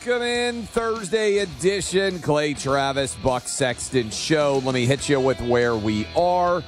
Welcome in Thursday edition, Clay Travis, Buck Sexton Show. Let me hit you with where we are.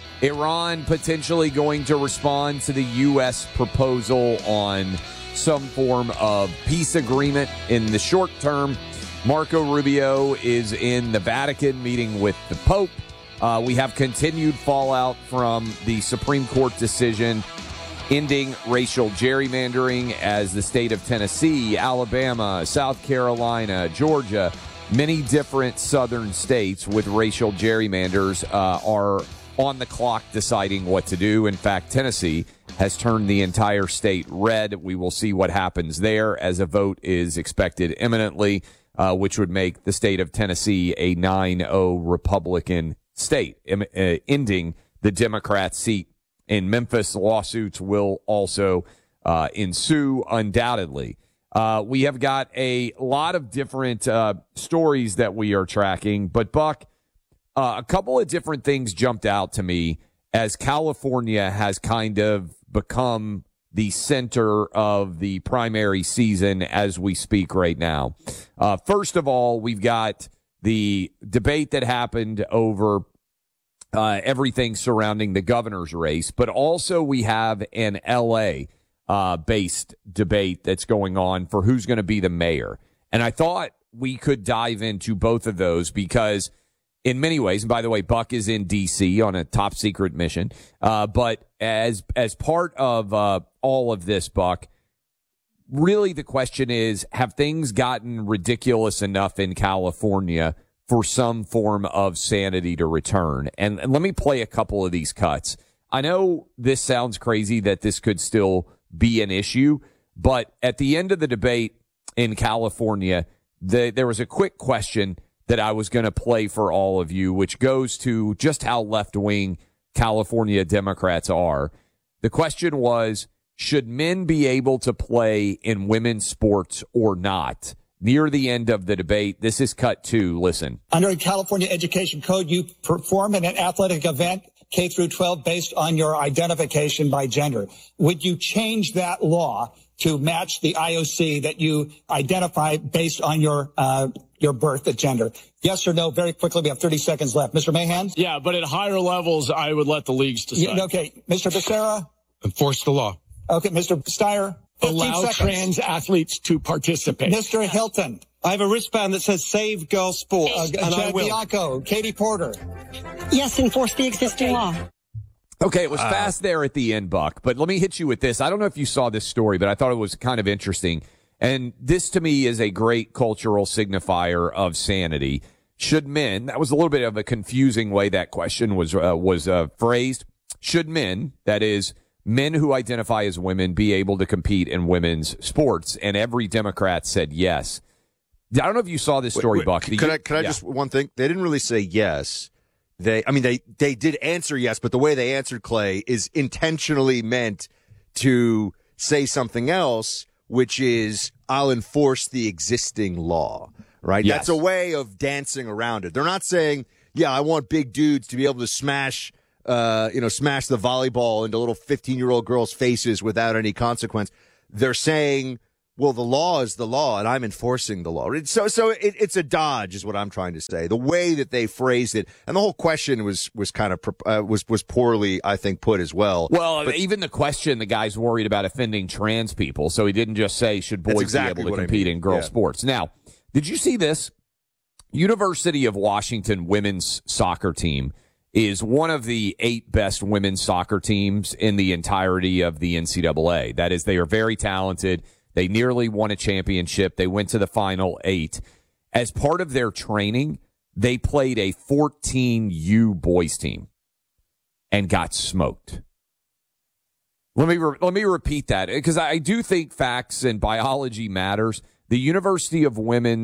Iran potentially going to respond to the U.S. proposal on some form of peace agreement in the short term. Marco Rubio is in the Vatican meeting with the Pope. We have continued fallout from the Supreme Court decision ending racial gerrymandering as the state of Tennessee, Alabama, South Carolina, Georgia, many different southern states with racial gerrymanders are on the clock deciding what to do. In fact, Tennessee has turned the entire state red. We will see what happens there as a vote is expected imminently, which would make the state of Tennessee a 9-0 Republican state, ending the Democrat seat in Memphis. Lawsuits will also ensue undoubtedly. We have got a lot of different stories that we are tracking, but Buck, a couple of different things jumped out to me as California has kind of become the center of the primary season as we speak right now. First of all, we've got the debate that happened over everything surrounding the governor's race, but also we have an L.A. based debate that's going on for who's going to be the mayor. And I thought we could dive into both of those because in many ways, and by the way, Buck is in D.C. on a top secret mission, but as part of all of this, Buck, really the question is, have things gotten ridiculous enough in California for some form of sanity to return? And let me play a couple of these cuts. I know this sounds crazy that this could still be an issue, but at the end of the debate in California, there was a quick question that I was going to play for all of you, which goes to just how left-wing California Democrats are. The question was, should men be able to play in women's sports or not? Near the end of the debate, this is cut 2. Listen. Under the California Education Code, you perform in an athletic event, K through 12, based on your identification by gender. Would you change that law to match the IOC that you identify based on your birth at gender? Yes or no? Very quickly, we have 30 seconds left. Mr. Mahan? Yeah, but at higher levels, I would let the leagues decide. Okay. Mr. Becerra? Enforce the law. Okay. Mr. Steyer? Allow trans athletes to participate. Mr. Hilton? I have a wristband that says Save Girl Sports, and I will. Bianco, Katie Porter? Yes, enforce the existing law. Okay, it was fast there at the end, Buck, but let me hit you with this. I don't know if you saw this story, but I thought it was kind of interesting. And this, to me, is a great cultural signifier of sanity. Should men, that was a little bit of a confusing way that question was phrased. Should men, that is, men who identify as women, be able to compete in women's sports? And every Democrat said yes. I don't know if you saw this story, Buck. Can I just, one thing? They didn't really say yes. They did answer yes, but the way they answered, Clay, is intentionally meant to say something else, which is, I'll enforce the existing law, right? Yes. That's a way of dancing around it. They're not saying, yeah, I want big dudes to be able to smash the volleyball into little 15-year-old girls' faces without any consequence. They're saying, well, the law is the law, and I'm enforcing the law. So it's a dodge, is what I'm trying to say. The way that they phrased it, and the whole question was kind of was poorly, I think, put as well. Well, even the question, the guy's worried about offending trans people, so he didn't just say, should boys be able to compete in girls' sports? Now, did you see this? University of Washington women's soccer team is one of the 8 best women's soccer teams in the entirety of the NCAA. That is, they are very talented. They nearly won a championship. They went to the final 8. As part of their training, they played a 14U boys team and got smoked. Let me repeat that, because I do think facts and biology matters. The University of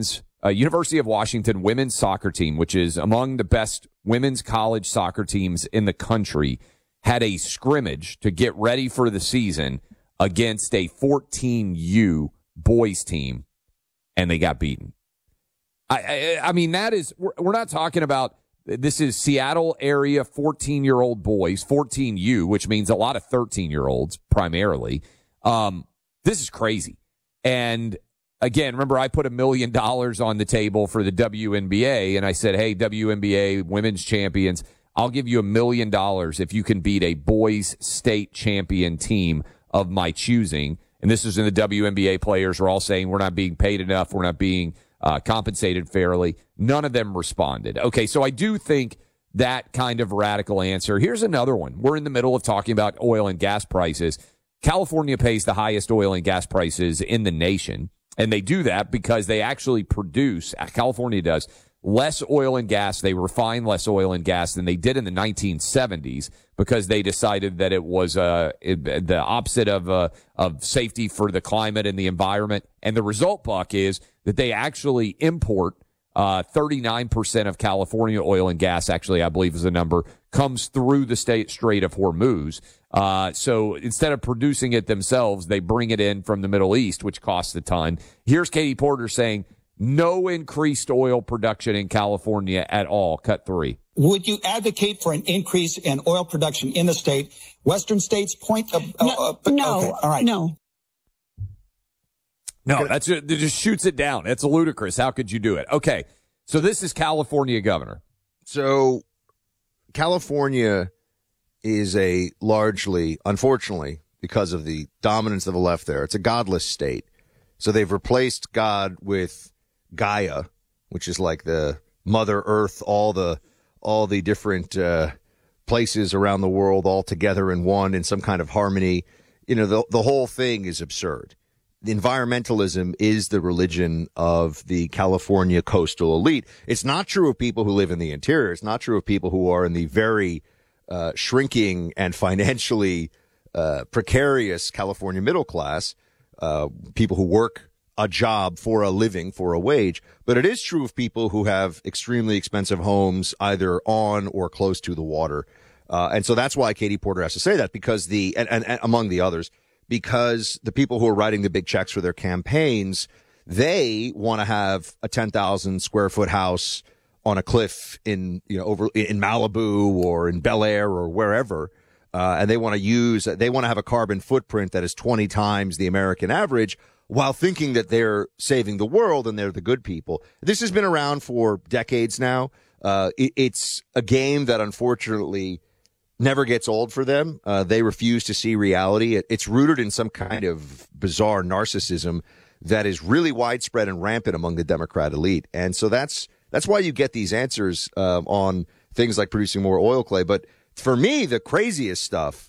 Washington women's soccer team, which is among the best women's college soccer teams in the country, had a scrimmage to get ready for the season against a 14U boys team, and they got beaten. I mean, that is, we're not talking about, this is Seattle area 14-year-old boys, 14U, which means a lot of 13-year-olds primarily. This is crazy. And again, remember I put $1 million on the table for the WNBA, and I said, hey, WNBA women's champions, I'll give you $1 million if you can beat a boys state champion team of my choosing. And this is in the WNBA players were all saying we're not being paid enough, we're not being compensated fairly. None of them responded. Okay, so I do think that kind of radical answer. Here's another one. We're in the middle of talking about oil and gas prices. California pays the highest oil and gas prices in the nation, and they do that because they actually produce, California does, less oil and gas. They refine less oil and gas than they did in the 1970s because they decided that it was the opposite of safety for the climate and the environment. And the result, Buck, is that they actually import 39% of California oil and gas, actually, I believe is the number, comes through the Strait of Hormuz. So instead of producing it themselves, they bring it in from the Middle East, which costs a ton. Here's Katie Porter saying no increased oil production in California at all. Cut 3. Would you advocate for an increase in oil production in the state? Western states point of... No, okay, all right. No, that's it just shoots it down. It's ludicrous. How could you do it? Okay, so this is California governor. So California is a largely, unfortunately, because of the dominance of the left there, it's a godless state. So they've replaced God with Gaia, which is like the Mother Earth, all the different places around the world all together in one in some kind of harmony. You know, the whole thing is absurd. Environmentalism is the religion of the California coastal elite. It's not true of people who live in the interior. It's not true of people who are in the very shrinking and financially precarious California middle class, people who work a job for a living, for a wage. But it is true of people who have extremely expensive homes either on or close to the water. And so that's why Katie Porter has to say that, because and among the others, because the people who are writing the big checks for their campaigns, they want to have a 10,000 square foot house on a cliff in Malibu or in Bel Air or wherever. And they want to have a carbon footprint that is 20 times the American average, while thinking that they're saving the world and they're the good people. This has been around for decades now. It's a game that unfortunately never gets old for them. They refuse to see reality. It's rooted in some kind of bizarre narcissism that is really widespread and rampant among the Democrat elite. And so that's why you get these answers on things like producing more oil clay. But for me, the craziest stuff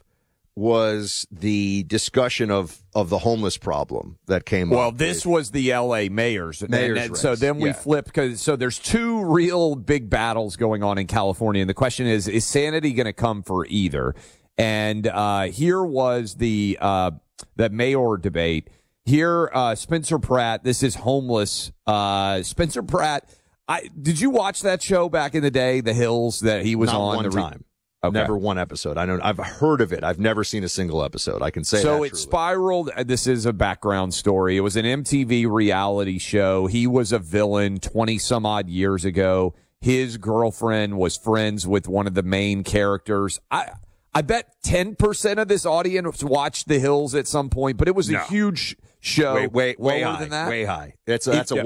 was the discussion of the homeless problem that came up. Well, this was the L.A. mayor's race. So then we flipped, so there's two real big battles going on in California, and the question is sanity going to come for either? And here was the mayor debate. Here, Spencer Pratt, this is homeless. Spencer Pratt, did you watch that show back in the day, The Hills, that he was Not on? One time. Okay. Never one episode. I know. I've heard of it. I've never seen a single episode. I can say that. So it spiraled. This is a background story. It was an MTV reality show. He was a villain 20 some odd years ago. His girlfriend was friends with one of the main characters. I bet 10% of this audience watched The Hills at some point, but it was a huge show. Way lower high, than that. way high. That's a 1 to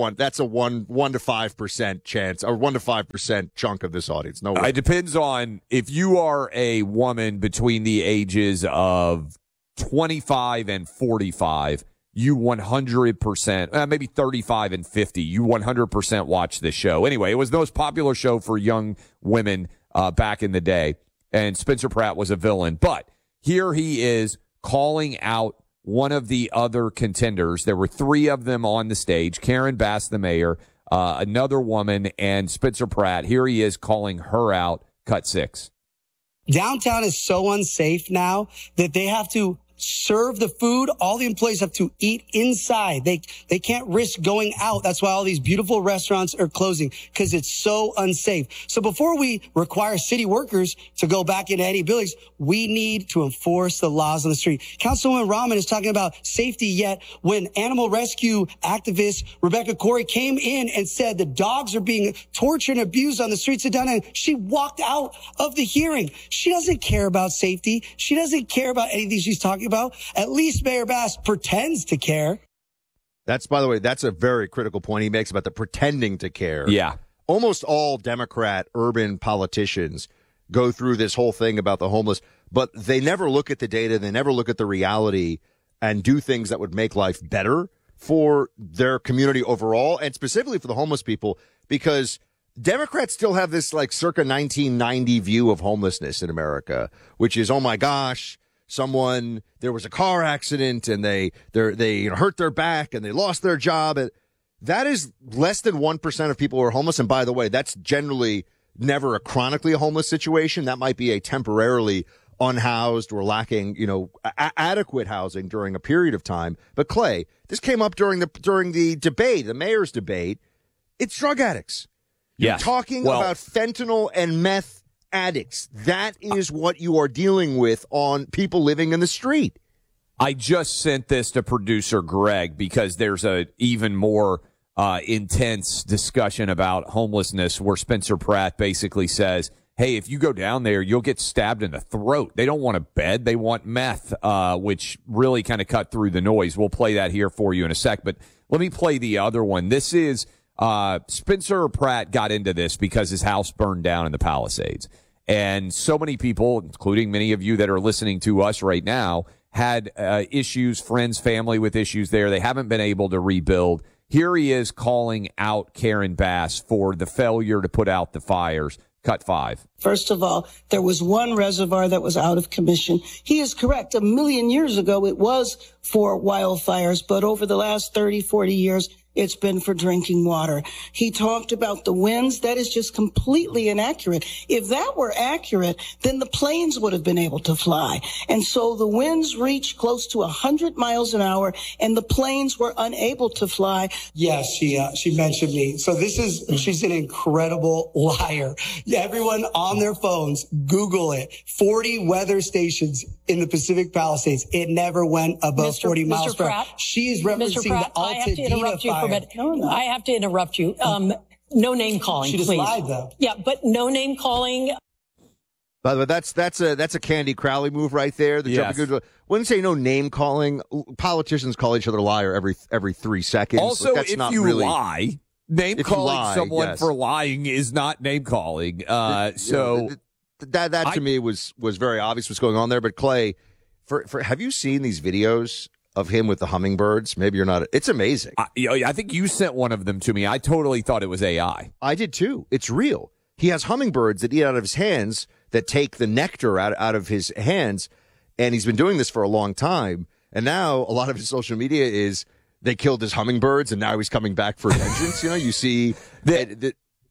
5% chance, or 1 to 5% chunk of this audience. No way. It depends on if you are a woman between the ages of 25 and 45. You 100%, maybe 35 and 50. You 100% watch this show. Anyway, it was the most popular show for young women back in the day. And Spencer Pratt was a villain. But here he is calling out one of the other contenders. There were 3 of them on the stage. Karen Bass, the mayor, another woman, and Spencer Pratt. Here he is calling her out. Cut 6. Downtown is so unsafe now that they have to serve the food. All the employees have to eat inside. They can't risk going out. That's why all these beautiful restaurants are closing, because it's so unsafe. So before we require city workers to go back into any buildings, we need to enforce the laws on the street. Councilwoman Rahman is talking about safety, yet when animal rescue activist Rebecca Corey came in and said the dogs are being tortured and abused on the streets of downtown, she walked out of the hearing. She doesn't care about safety. She doesn't care about anything she's talking about. At least Mayor Bass pretends to care. By the way, that's a very critical point he makes about the pretending to care. Yeah. Almost all Democrat urban politicians go through this whole thing about the homeless, but they never look at the data. They never look at the reality and do things that would make life better for their community overall, and specifically for the homeless people, because Democrats still have this like circa 1990 view of homelessness in America, which is, oh my gosh, there was a car accident and they hurt their back and they lost their job. That is less than 1% of people who are homeless. And by the way, that's generally never a chronically homeless situation. That might be a temporarily unhoused or lacking, adequate housing during a period of time. But Clay, this came up during the debate, the mayor's debate. It's drug addicts. You're talking about fentanyl and meth addicts. That is what you are dealing with on people living in the street. I just sent this to producer Greg because there's a even more intense discussion about homelessness where Spencer Pratt basically says, hey, if you go down there, you'll get stabbed in the throat. They don't want a bed. They want meth, which really kind of cut through the noise. We'll play that here for you in a sec. But let me play the other one. This is Spencer Pratt got into this because his house burned down in the Palisades. And so many people, including many of you that are listening to us right now, had issues, friends, family with issues there. They haven't been able to rebuild. Here he is calling out Karen Bass for the failure to put out the fires. Cut 5. First of all, there was one reservoir that was out of commission. He is correct. 1 million years ago, it was for wildfires, but over the last 30, 40 years, it's been for drinking water. He talked about the winds. That is just completely inaccurate. If that were accurate, then the planes would have been able to fly. And so the winds reached close to 100 miles an hour, and the planes were unable to fly. Yes, she mentioned me. So she's an incredible liar. Everyone on their phones, Google it. 40 weather stations in the Pacific Palisades. It never went above 40 miles per hour. She's referencing the Altadena fire. I have to interrupt you. No name calling, she just please. lied, though. Yeah, but no name calling. By the way, that's a Candy Crowley move right there. When you say no name calling, politicians call each other liar every 3 seconds. Also, that's if not you really, lie, name calling someone for lying is not name calling. That to me was very obvious what's going on there. But Clay, have you seen these videos of him with the hummingbirds? Maybe you're not. It's amazing. I think you sent one of them to me. I totally thought it was AI. I did too. It's real. He has hummingbirds that eat out of his hands, that take the nectar out of his hands, and he's been doing this for a long time. And now a lot of his social media is they killed his hummingbirds, and now he's coming back for vengeance. You see that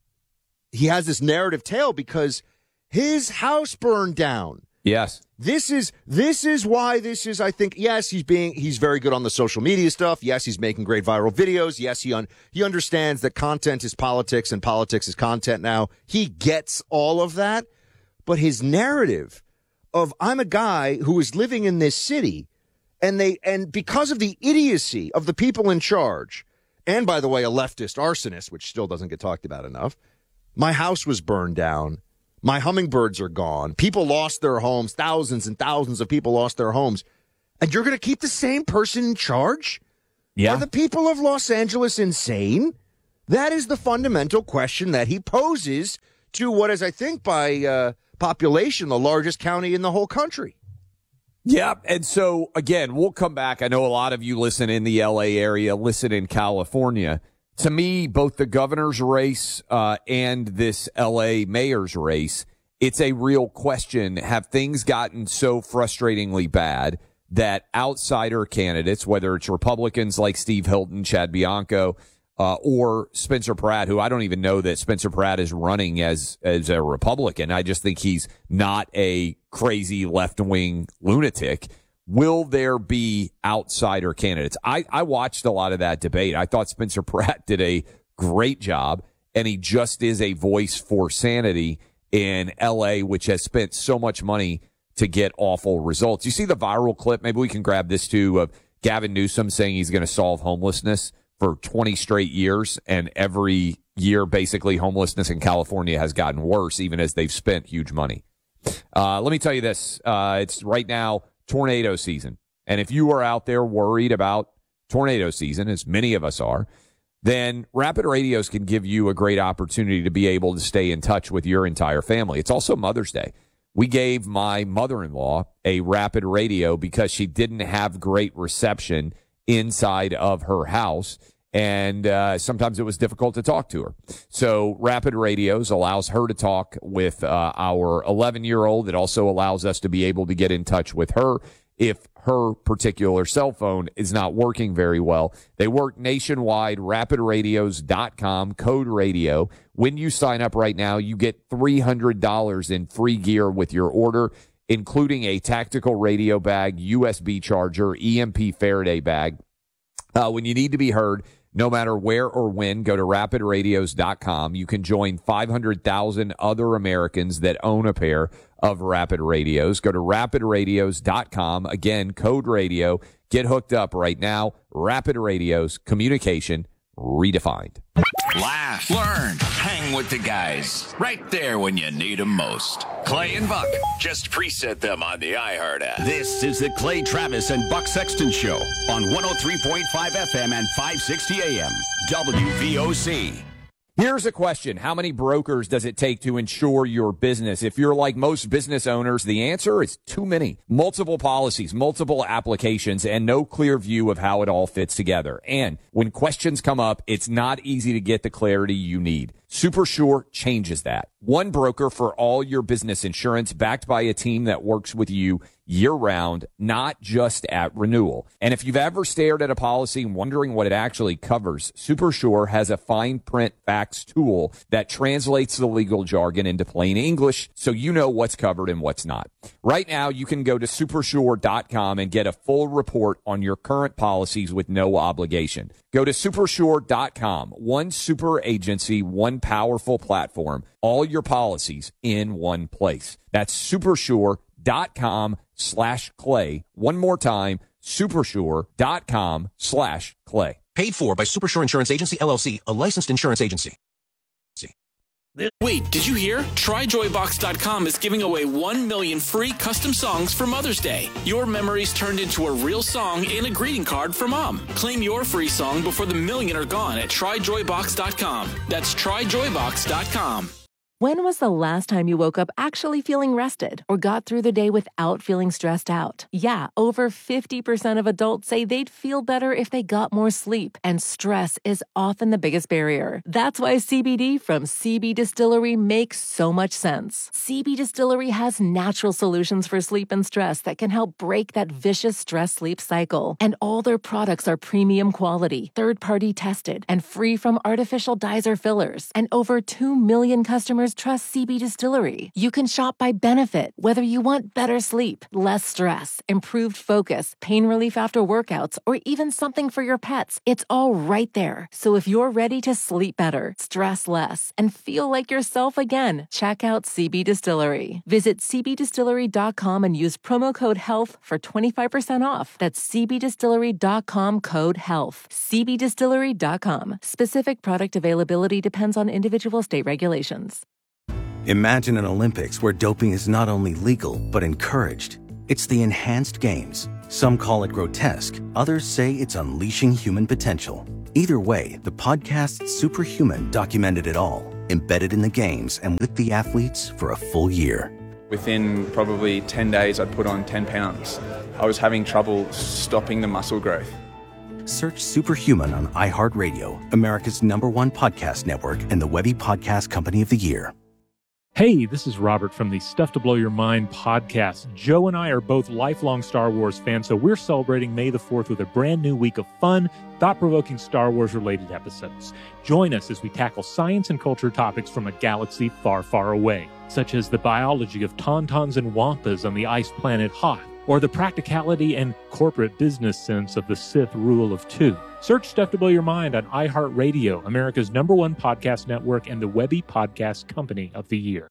he has this narrative tale because his house burned down. Yes. This is why this is, I think, yes, he's very good on the social media stuff. Yes, he's making great viral videos. Yes, he understands that content is politics and politics is content now. He gets all of that. But his narrative of I'm a guy who is living in this city and because of the idiocy of the people in charge, and by the way, a leftist arsonist, which still doesn't get talked about enough, my house was burned down. My hummingbirds are gone. People lost their homes. Thousands and thousands of people lost their homes. And you're going to keep the same person in charge? Yeah. Are the people of Los Angeles insane? That is the fundamental question that he poses to what is, I think, by population, the largest county in the whole country. Yeah, and so, again, we'll come back. I know a lot of you listen in the L.A. area, listen in California. To me, both the governor's race and this L.A. mayor's race, it's a real question. Have things gotten so frustratingly bad that outsider candidates, whether it's Republicans like Steve Hilton, Chad Bianco, or Spencer Pratt, who I don't even know that Spencer Pratt is running as a Republican. I just think he's not a crazy left-wing lunatic. Will there be outsider candidates? I watched a lot of that debate. I thought Spencer Pratt did a great job, and he just is a voice for sanity in L.A., which has spent so much money to get awful results. You see the viral clip? Maybe we can grab this too, of Gavin Newsom saying he's going to solve homelessness for 20 straight years, and every year, basically, homelessness in California has gotten worse, even as they've spent huge money. Let me tell you this. It's right now tornado season. And if you are out there worried about tornado season, as many of us are, then Rapid Radios can give you a great opportunity to be able to stay in touch with your entire family. It's also Mother's Day. We gave my mother-in-law a Rapid Radio because she didn't have great reception inside of her house, and sometimes it was difficult to talk to her. So Rapid Radios allows her to talk with our 11-year-old. It also allows us to be able to get in touch with her if her particular cell phone is not working very well. They work nationwide, rapidradios.com, code radio. When you sign up right now, you get $300 in free gear with your order, including a tactical radio bag, USB charger, EMP Faraday bag. When you need to be heard, no matter where or when, go to rapidradios.com. You can join 500,000 other Americans that own a pair of Rapid Radios. Go to rapidradios.com. Again, code radio. Get hooked up right now. Rapid Radios, communication redefined. Laugh, learn, hang with the guys. Right there when you need them most. Clay and Buck. Just preset them on the iHeart app. This is the Clay Travis and Buck Sexton Show on 103.5 FM and 560 AM. WVOC. Here's a question. How many brokers does it take to insure your business? If you're like most business owners, the answer is too many. Multiple policies, multiple applications, and no clear view of how it all fits together. And when questions come up, it's not easy to get the clarity you need. SuperSure changes that. One broker for all your business insurance, backed by a team that works with you year-round, not just at renewal. And if you've ever stared at a policy and wondering what it actually covers, SuperSure has a fine print facts tool that translates the legal jargon into plain English so you know what's covered and what's not. Right now, you can go to supersure.com and get a full report on your current policies with no obligation. Go to supersure.com. One super agency, one powerful platform, all your policies in one place. That's supersure.com/Clay. One more time, supersure.com/Clay. Paid for by Supersure Insurance Agency, LLC, a licensed insurance agency. Wait, did you hear? TryJoyBox.com is giving away 1 million free custom songs for Mother's Day. Your memories turned into a real song and a greeting card for Mom. Claim your free song before the million are gone at TryJoyBox.com. That's TryJoyBox.com. When was the last time you woke up actually feeling rested or got through the day without feeling stressed out? Yeah, over 50% of adults say they'd feel better if they got more sleep, and stress is often the biggest barrier. That's why CBD from CB Distillery makes so much sense. CB Distillery has natural solutions for sleep and stress that can help break that vicious stress-sleep cycle. And all their products are premium quality, third-party tested, and free from artificial dyes or fillers. And over 2 million customers trust CB Distillery. You can shop by benefit, whether you want better sleep, less stress, improved focus, pain relief after workouts, or even something for your pets. It's all right there. So if you're ready to sleep better, stress less, and feel like yourself again, check out CB Distillery. Visit cbdistillery.com and use promo code HEALTH for 25% off. That's cbdistillery.com, code HEALTH. cbdistillery.com. Specific product availability depends on individual state regulations. Imagine an Olympics where doping is not only legal, but encouraged. It's the enhanced games. Some call it grotesque. Others say it's unleashing human potential. Either way, the podcast Superhuman documented it all, embedded in the games and with the athletes for a full year. Within probably 10 days, I'd put on 10 pounds. I was having trouble stopping the muscle growth. Search Superhuman on iHeartRadio, America's #1 podcast network, and the Webby Podcast Company of the Year. Hey, this is Robert from the Stuff to Blow Your Mind podcast. Joe and I are both lifelong Star Wars fans, so we're celebrating May the 4th with a brand new week of fun, thought-provoking Star Wars-related episodes. Join us as we tackle science and culture topics from a galaxy far, far away, such as the biology of tauntauns and wampas on the ice planet Hoth, or the practicality and corporate business sense of the Sith Rule of Two. Search Stuff to Blow Your Mind on iHeartRadio, America's #1 podcast network, and the Webby Podcast Company of the Year.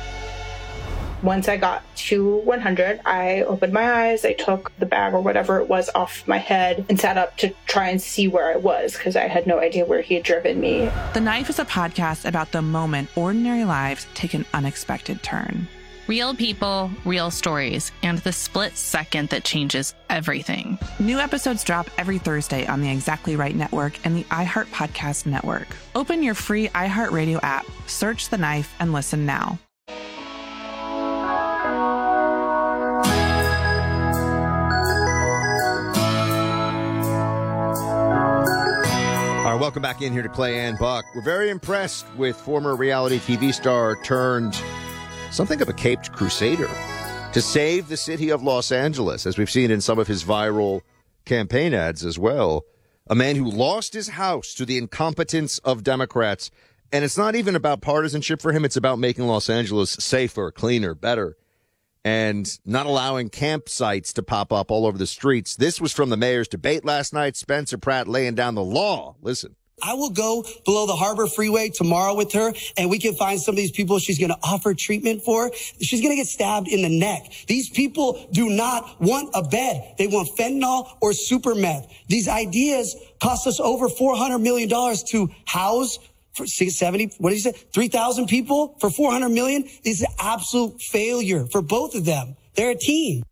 Once I got to 100, I opened my eyes, I took the bag or whatever it was off my head and sat up to try and see where I was because I had no idea where he had driven me. The Knife is a podcast about the moment ordinary lives take an unexpected turn. Real people, real stories, and the split second that changes everything. New episodes drop every Thursday on the Exactly Right Network and the iHeart Podcast Network. Open your free iHeartRadio app, search The Knife, and listen now. All right, welcome back in here to Clay and Buck. We're very impressed with former reality TV star turned something of a caped crusader to save the city of Los Angeles, as we've seen in some of his viral campaign ads as well. A man who lost his house to the incompetence of Democrats. And it's not even about partisanship for him. It's about making Los Angeles safer, cleaner, better, and not allowing campsites to pop up all over the streets. This was from the mayor's debate last night. Spencer Pratt laying down the law. Listen. I will go below the Harbor Freeway tomorrow with her, and we can find some of these people she's going to offer treatment for. She's going to get stabbed in the neck. These people do not want a bed. They want fentanyl or super meth. These ideas cost us over $400 million to house for 70, what did you say? 3,000 people for $400 million? This is an absolute failure for both of them. They're a team.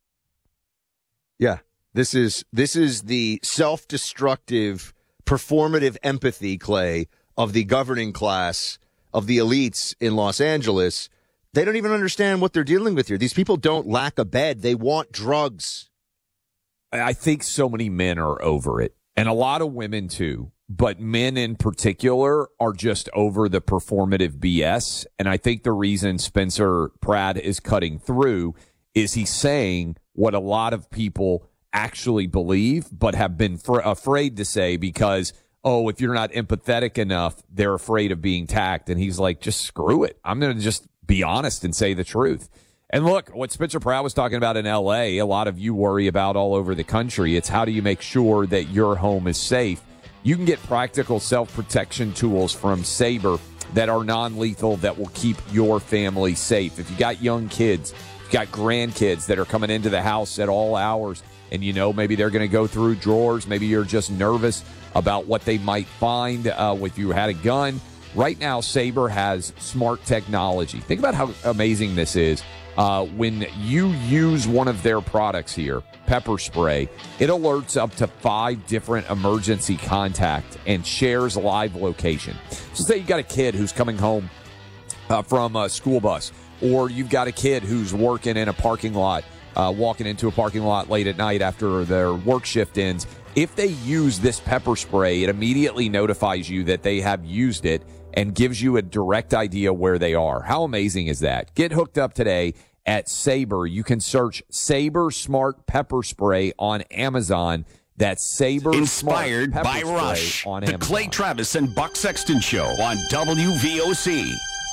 Yeah, this is the self-destructive, performative empathy, Clay, of the governing class, of the elites in Los Angeles. They don't even understand what they're dealing with here. These people don't lack a bed. They want drugs. I think so many men are over it, and a lot of women too. But men in particular are just over the performative BS. And I think the reason Spencer Pratt is cutting through is he's saying what a lot of people actually believe, but have been afraid to say because, oh, if you're not empathetic enough, they're afraid of being attacked. And he's like, just screw it. I'm going to just be honest and say the truth. And look, what Spencer Pratt was talking about in L.A., a lot of you worry about all over the country. It's how do you make sure that your home is safe? You can get practical self-protection tools from Sabre that are non-lethal that will keep your family safe. If you got young kids, you got grandkids that are coming into the house at all hours, and you know maybe they're going to go through drawers, maybe you're just nervous about what they might find if you had a gun. Right now, Sabre has smart technology. Think about how amazing this is. When you use one of their products here, pepper spray, it alerts up to 5 different emergency contacts and shares live location. So say you got a kid who's coming home from a school bus, or you've got a kid who's working in a parking lot, walking into a parking lot late at night after their work shift ends. If they use this pepper spray, it immediately notifies you that they have used it and gives you a direct idea where they are. How amazing is that? Get hooked up today at Sabre. You can search Sabre Smart Pepper Spray on Amazon. That's Sabre Inspired Smart by Pepper Rush. Spray on The Amazon. Clay Travis and Buck Sexton Show on WVOC.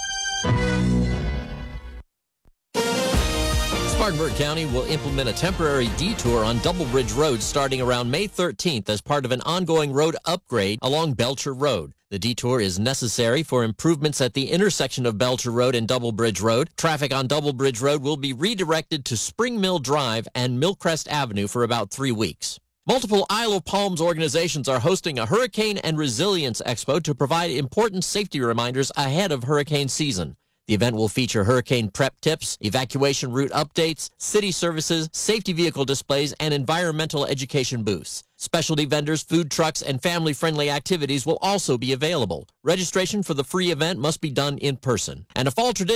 Spartanburg County will implement a temporary detour on Double Bridge Road starting around May 13th as part of an ongoing road upgrade along Belcher Road. The detour is necessary for improvements at the intersection of Belcher Road and Double Bridge Road. Traffic on Double Bridge Road will be redirected to Spring Mill Drive and Millcrest Avenue for about 3 weeks. Multiple Isle of Palms organizations are hosting a Hurricane and Resilience Expo to provide important safety reminders ahead of hurricane season. The event will feature hurricane prep tips, evacuation route updates, city services, safety vehicle displays, and environmental education booths. Specialty vendors, food trucks, and family-friendly activities will also be available. Registration for the free event must be done in person. And a fall tradition